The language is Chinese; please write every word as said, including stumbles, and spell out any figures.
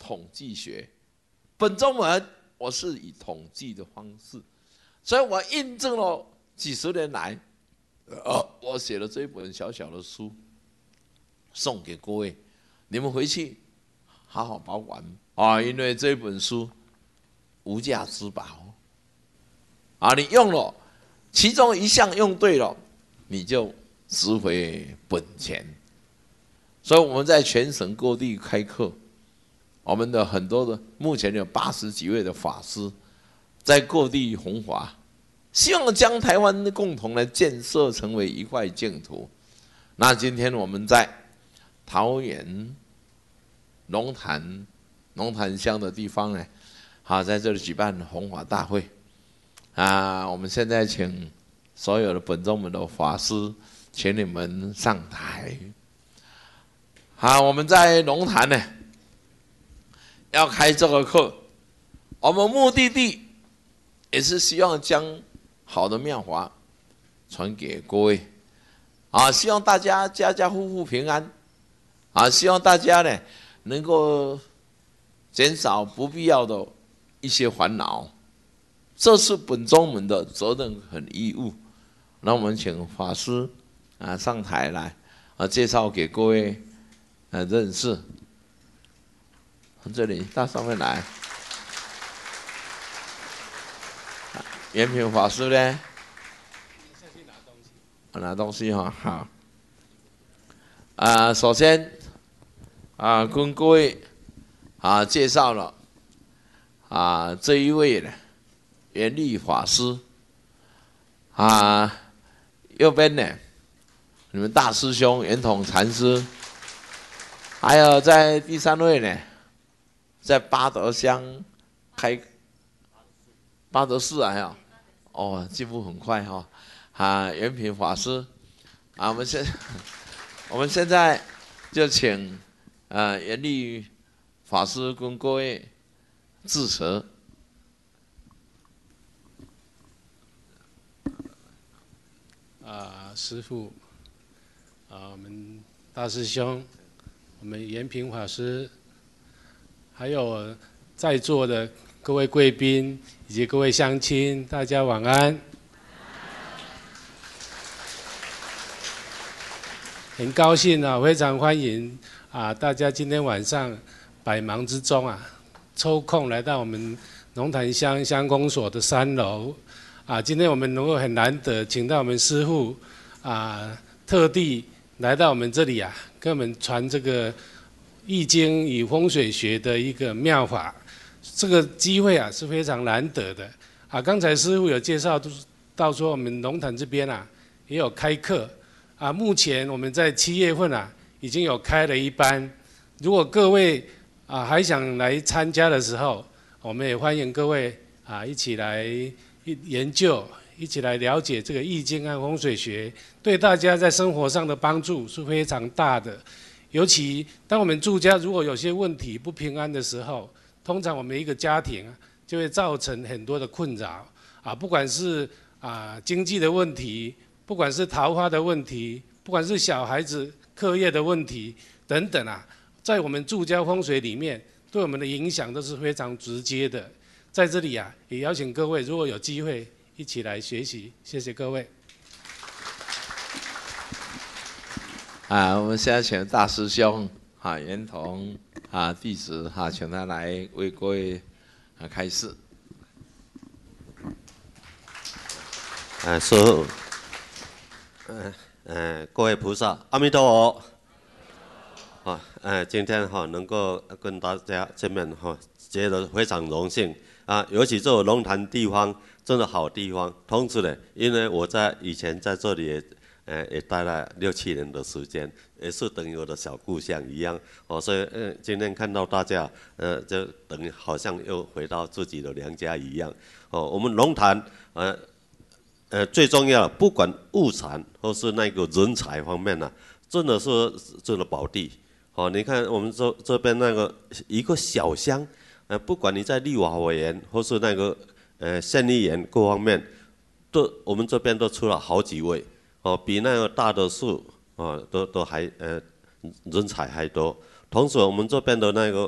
统计学，本宗门我是以统计的方式，所以我印证了几十年来，呃，我写了这一本小小的书，送给各位，你们回去好好保管啊，因为这本书无价之宝啊，你用了其中一项用对了，你就值回本钱。所以我们在全省各地开课，我们的很多的目前有八十几位的法师在各地弘法，希望将台湾共同来建设成为一块净土。那今天我们在桃园龙潭龙潭乡的地方呢，好在这里举办弘法大会啊，我们现在请所有的本宗门的法师，请你们上台。好，我们在龙潭呢要开这个课，我们目的地也是希望将好的妙法传给各位啊，希望大家家家户户平安啊，希望大家呢能够减少不必要的一些烦恼，这是本宗门的责任和义务。那我们请法师啊上台来啊，介绍给各位呃认识。从这里到上面来，延平法师呢？拿东西哈，好。啊，首先啊，跟各位啊介绍了啊这一位呢，圆律法师啊，右边呢，你们大师兄圆统禅师，还有在第三位呢，在八德乡开八德寺啊，呀，哦，进步很快哈、哦。啊，圆平法师，啊，我们现我们现在就请呃圆律法师跟各位致辞。 啊，师父，啊，我们大师兄，我们圆平法师，还有在座的各位贵宾以及各位乡亲，大家晚安。很高兴啊，非常欢迎啊！大家今天晚上百忙之中啊，抽空来到我们龙潭乡乡公所的三楼啊。今天我们能够很难得，请到我们师父啊，特地来到我们这里啊，跟我们传这个易经与风水学的一个妙法。这个机会啊是非常难得的啊。刚才师父有介绍到说，我们龙潭这边啊也有开课。啊，目前我们在七月份啊，已经有开了一班。如果各位啊还想来参加的时候，我们也欢迎各位啊一起来研究，一起来了解这个易经和风水学，对大家在生活上的帮助是非常大的。尤其当我们住家如果有些问题不平安的时候，通常我们一个家庭啊就会造成很多的困扰啊，不管是啊经济的问题。不管是桃花的问题，不管是小孩子课业的问题等等啊，在我们住家风水里面，对我们的影响都是非常直接的。在这里啊，也邀请各位，如果有机会一起来学习，谢谢各位。 啊，我们现在请大师兄啊，圆同啊弟子哈、啊，请他来为各位啊开示。 啊，师父。嗯嗯，各位菩萨，阿弥陀佛。啊，呃，今天哈、能够跟大家见面哈，觉得非常荣幸啊。尤其这个龙潭地方真的好地方，同时呢，因为我在以前在这里也呃也待了六七年的时间，也是等于我的小故乡一样哦。所以呃，今天看到大家呃，就等于好像又回到自己的娘家一样哦。我们龙潭呃。呃，最重要，不管物产或是那个人才方面呢、啊，真的是真的宝地。哦，你看我们这这边那个一个小乡，呃，不管你在立法委员或是那个呃县议员各方面，都我们这边都出了好几位，哦，比那个大的树，哦，都都还呃人才还多。同时，我们这边的那个